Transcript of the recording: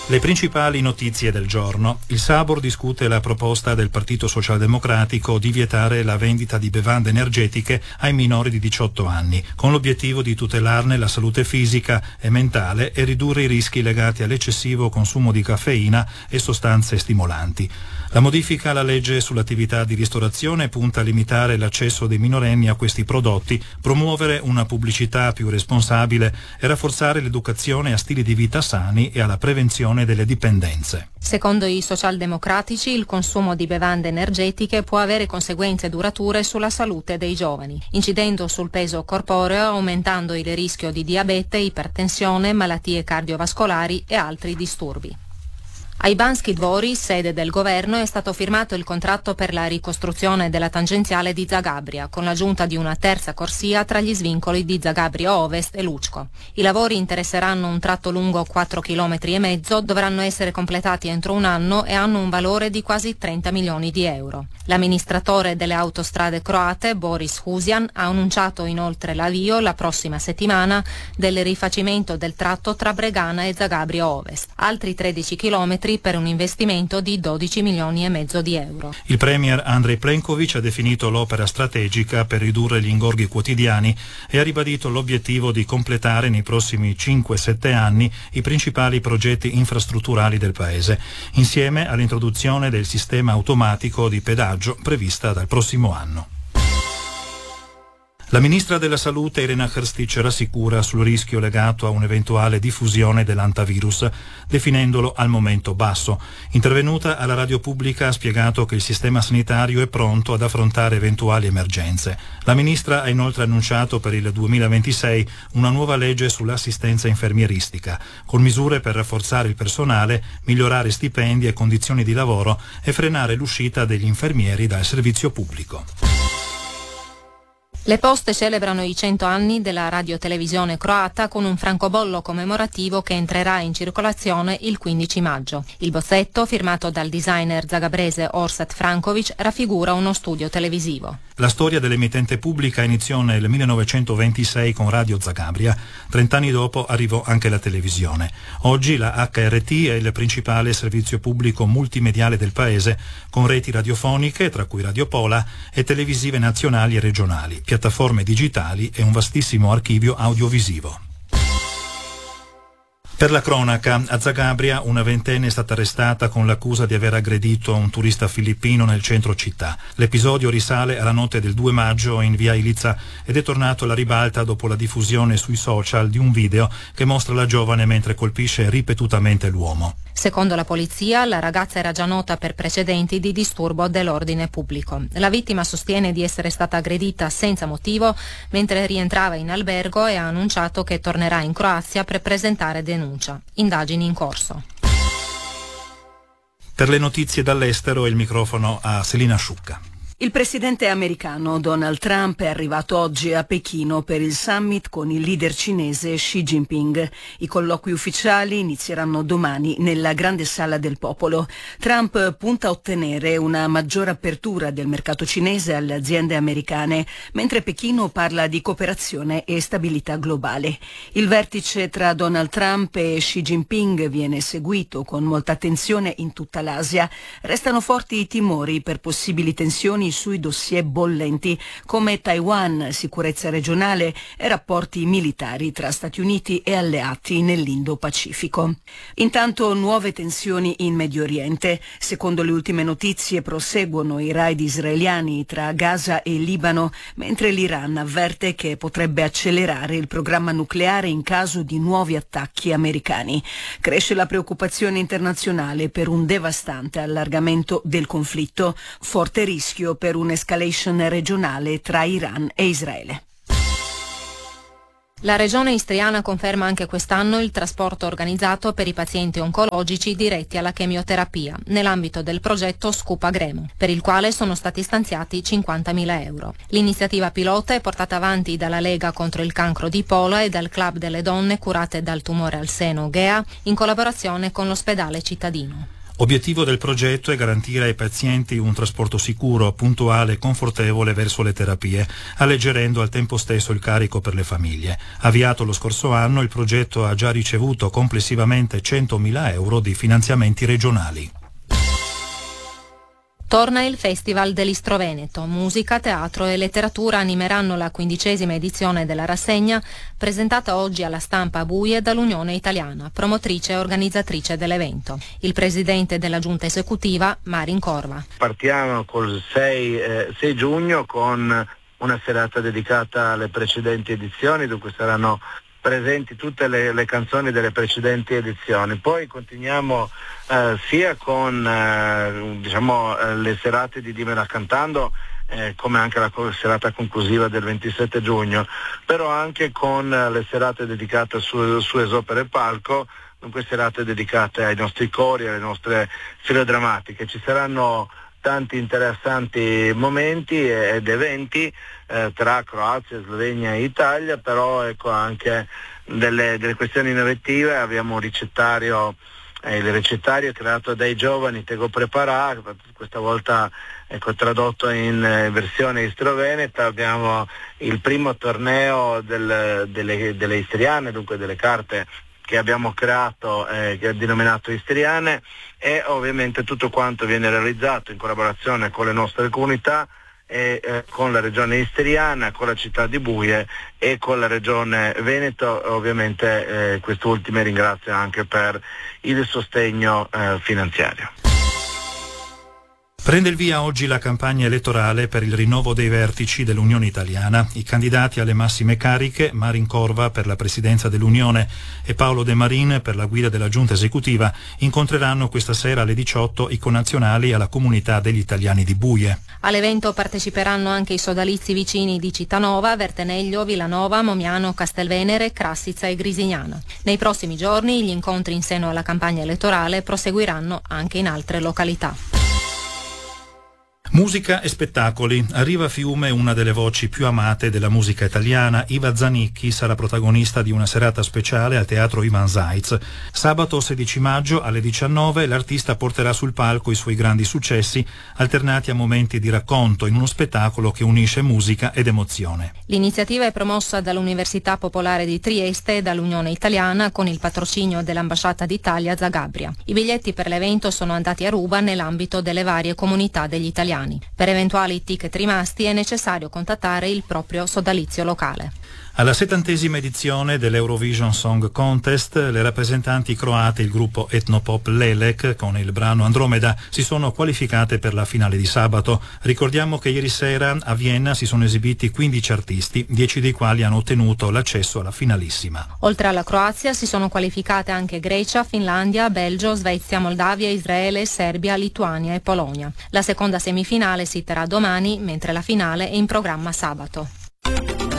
Le principali notizie del giorno. Il Sabor discute la proposta del Partito Socialdemocratico di vietare la vendita di bevande energetiche ai minori di 18 anni, con l'obiettivo di tutelarne la salute fisica e mentale e ridurre i rischi legati all'eccessivo consumo di caffeina e sostanze stimolanti. La modifica alla legge sull'attività di ristorazione punta a limitare l'accesso dei minorenni a questi prodotti, promuovere una pubblicità più responsabile e rafforzare l'educazione a stili di vita sani e alla prevenzione delle dipendenze. Secondo i socialdemocratici, il consumo di bevande energetiche può avere conseguenze durature sulla salute dei giovani, incidendo sul peso corporeo, aumentando il rischio di diabete, ipertensione, malattie cardiovascolari e altri disturbi. Ai Banski Dvori, sede del governo, è stato firmato il contratto per la ricostruzione della tangenziale di Zagabria, con l'aggiunta di una terza corsia tra gli svincoli di Zagabria Ovest e Lučko. I lavori interesseranno un tratto lungo 4,5 km, dovranno essere completati entro un anno e hanno un valore di quasi 30 milioni di euro. L'amministratore delle autostrade croate, Boris Husian, ha annunciato inoltre l'avvio la prossima settimana del rifacimento del tratto tra Bregana e Zagabria Ovest. Altri 13 km per un investimento di 12 milioni e mezzo di euro. Il premier Andrej Plenković ha definito l'opera strategica per ridurre gli ingorghi quotidiani e ha ribadito l'obiettivo di completare nei prossimi 5-7 anni i principali progetti infrastrutturali del paese, insieme all'introduzione del sistema automatico di pedaggio prevista dal prossimo anno. La ministra della Salute Irena Hrstić rassicura sul rischio legato a un'eventuale diffusione dell'antivirus, definendolo al momento basso. Intervenuta alla radio pubblica ha spiegato che il sistema sanitario è pronto ad affrontare eventuali emergenze. La ministra ha inoltre annunciato per il 2026 una nuova legge sull'assistenza infermieristica, con misure per rafforzare il personale, migliorare stipendi e condizioni di lavoro e frenare l'uscita degli infermieri dal servizio pubblico. Le Poste celebrano i 100 anni della radiotelevisione croata con un francobollo commemorativo che entrerà in circolazione il 15 maggio. Il bozzetto, firmato dal designer zagabrese Orsat Franković, raffigura uno studio televisivo. La storia dell'emittente pubblica iniziò nel 1926 con Radio Zagabria. 30 anni dopo arrivò anche la televisione. Oggi la HRT è il principale servizio pubblico multimediale del paese, con reti radiofoniche, tra cui Radio Pola, e televisive nazionali e regionali, piattaforme digitali e un vastissimo archivio audiovisivo. Per la cronaca, a Zagabria una ventenne è stata arrestata con l'accusa di aver aggredito un turista filippino nel centro città. L'episodio risale alla notte del 2 maggio in via Ilica ed è tornato alla ribalta dopo la diffusione sui social di un video che mostra la giovane mentre colpisce ripetutamente l'uomo. Secondo la polizia, la ragazza era già nota per precedenti di disturbo dell'ordine pubblico. La vittima sostiene di essere stata aggredita senza motivo mentre rientrava in albergo e ha annunciato che tornerà in Croazia per presentare denuncia. Indagini in corso. Per le notizie dall'estero il microfono a Selina Sciucca. Il presidente americano Donald Trump è arrivato oggi a Pechino per il summit con il leader cinese Xi Jinping. I colloqui ufficiali inizieranno domani nella grande sala del popolo. Trump punta a ottenere una maggiore apertura del mercato cinese alle aziende americane, mentre Pechino parla di cooperazione e stabilità globale. Il vertice tra Donald Trump e Xi Jinping viene seguito con molta attenzione in tutta l'Asia. Restano forti i timori per possibili tensioni sui dossier bollenti come Taiwan, sicurezza regionale e rapporti militari tra Stati Uniti e alleati nell'Indo-Pacifico. Intanto nuove tensioni in Medio Oriente. Secondo le ultime notizie proseguono i raid israeliani tra Gaza e Libano, mentre l'Iran avverte che potrebbe accelerare il programma nucleare in caso di nuovi attacchi americani. Cresce la preoccupazione internazionale per un devastante allargamento del conflitto, forte rischio per un'escalation regionale tra Iran e Israele. La regione istriana conferma anche quest'anno il trasporto organizzato per i pazienti oncologici diretti alla chemioterapia, nell'ambito del progetto Scupa Gremo, per il quale sono stati stanziati 50.000 euro. L'iniziativa pilota è portata avanti dalla Lega contro il cancro di Pola e dal Club delle donne curate dal tumore al seno GEA, in collaborazione con l'ospedale cittadino. Obiettivo del progetto è garantire ai pazienti un trasporto sicuro, puntuale e confortevole verso le terapie, alleggerendo al tempo stesso il carico per le famiglie. Avviato lo scorso anno, il progetto ha già ricevuto complessivamente 100.000 euro di finanziamenti regionali. Torna il Festival dell'Istro Veneto. Musica, teatro e letteratura animeranno la 15ª edizione della rassegna, presentata oggi alla stampa a Buie dall'Unione Italiana, promotrice e organizzatrice dell'evento. Il presidente della giunta esecutiva, Marin Corva. Partiamo col 6 giugno con una serata dedicata alle precedenti edizioni, dunque saranno presenti tutte le canzoni delle precedenti edizioni. Poi continuiamo sia con le serate di Dimmela Cantando, come anche la serata conclusiva del 27 giugno, però anche con le serate dedicate su Esopera e Palco, dunque serate dedicate ai nostri cori, alle nostre filodrammatiche. Ci saranno tanti interessanti momenti ed eventi tra Croazia, Slovenia e Italia, però ecco anche delle questioni innovative. Abbiamo un ricettario, il ricettario creato dai giovani Tego Preparà, questa volta tradotto in versione istro-veneta. Abbiamo il primo torneo delle istriane, dunque delle carte che abbiamo creato, che è denominato Istriane, e ovviamente tutto quanto viene realizzato in collaborazione con le nostre comunità e con la regione istriana, con la città di Buie e con la regione Veneto. Ovviamente quest'ultime ringrazio anche per il sostegno finanziario. Prende il via oggi la campagna elettorale per il rinnovo dei vertici dell'Unione Italiana. I candidati alle massime cariche, Marin Corva per la presidenza dell'Unione e Paolo De Marin per la guida della giunta esecutiva, incontreranno questa sera alle 18 i connazionali alla comunità degli italiani di Buie. All'evento parteciperanno anche i sodalizi vicini di Cittànova, Verteneglio, Villanova, Momiano, Castelvenere, Crassizza e Grisignana. Nei prossimi giorni gli incontri in seno alla campagna elettorale proseguiranno anche in altre località. Musica e spettacoli. Arriva a Fiume una delle voci più amate della musica italiana. Iva Zanicchi sarà protagonista di una serata speciale al Teatro Ivan Zajc. Sabato 16 maggio alle 19 l'artista porterà sul palco i suoi grandi successi, alternati a momenti di racconto in uno spettacolo che unisce musica ed emozione. L'iniziativa è promossa dall'Università Popolare di Trieste e dall'Unione Italiana con il patrocinio dell'Ambasciata d'Italia a Zagabria. I biglietti per l'evento sono andati a ruba nell'ambito delle varie comunità degli italiani. Per eventuali ticket rimasti è necessario contattare il proprio sodalizio locale. Alla 70ª edizione dell'Eurovision Song Contest, le rappresentanti croate, il gruppo etnopop Lelek, con il brano Andromeda, si sono qualificate per la finale di sabato. Ricordiamo che ieri sera a Vienna si sono esibiti 15 artisti, 10 dei quali hanno ottenuto l'accesso alla finalissima. Oltre alla Croazia si sono qualificate anche Grecia, Finlandia, Belgio, Svezia, Moldavia, Israele, Serbia, Lituania e Polonia. La seconda semifinale si terrà domani, mentre la finale è in programma sabato.